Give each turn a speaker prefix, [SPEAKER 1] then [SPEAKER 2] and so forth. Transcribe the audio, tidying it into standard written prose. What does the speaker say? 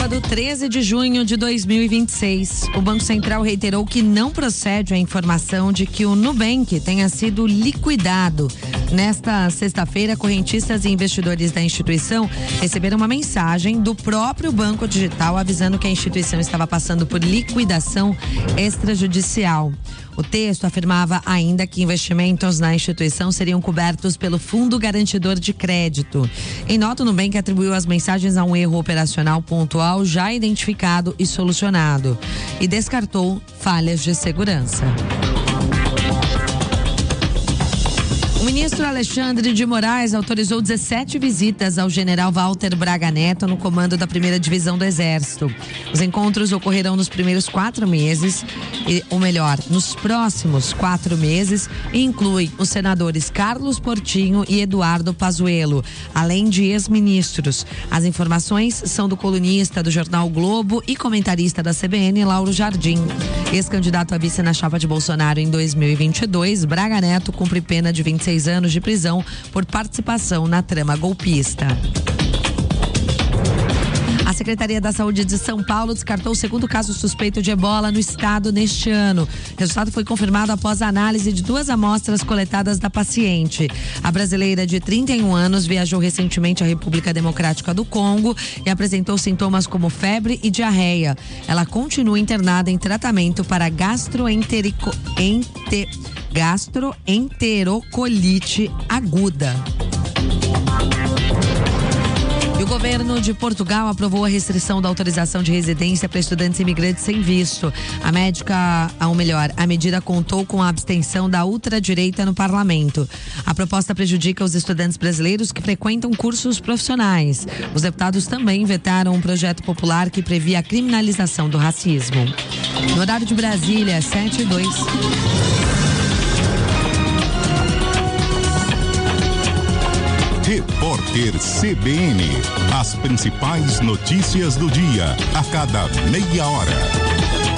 [SPEAKER 1] sábado, 13 de junho de 2026. O Banco Central reiterou que não procede a informação de que o Nubank tenha sido liquidado. Nesta sexta-feira, correntistas e investidores da instituição receberam uma mensagem do próprio Banco Digital avisando que a instituição estava passando por liquidação extrajudicial. O texto afirmava ainda que investimentos na instituição seriam cobertos pelo Fundo Garantidor de Crédito. Em nota, o Nubank atribuiu as mensagens a um erro operacional pontual já identificado e solucionado e descartou falhas de segurança. O ministro Alexandre de Moraes autorizou 17 visitas ao general Walter Braga Neto no comando da 1ª Divisão do Exército. Os encontros ocorrerão nos primeiros 4 meses, nos próximos 4 meses, e incluem os senadores Carlos Portinho e Eduardo Pazuello, além de ex-ministros. As informações são do colunista do jornal Globo e comentarista da CBN, Lauro Jardim. Ex-candidato a vice na chapa de Bolsonaro em 2022, Braga Neto cumpre pena de 26 anos de prisão por participação na trama golpista. A Secretaria da Saúde de São Paulo descartou o segundo caso suspeito de ebola no estado neste ano. O resultado foi confirmado após a análise de 2 amostras coletadas da paciente. A brasileira de 31 anos viajou recentemente à República Democrática do Congo e apresentou sintomas como febre e diarreia. Ela continua internada em tratamento para gastroenterocolite aguda. E o governo de Portugal aprovou a restrição da autorização de residência para estudantes imigrantes sem visto. A medida contou com a abstenção da ultradireita no parlamento. A proposta prejudica os estudantes brasileiros que frequentam cursos profissionais. Os deputados também vetaram um projeto popular que previa a criminalização do racismo. No horário de Brasília, 7:02.
[SPEAKER 2] Repórter CBN. As principais notícias do dia, a cada meia hora.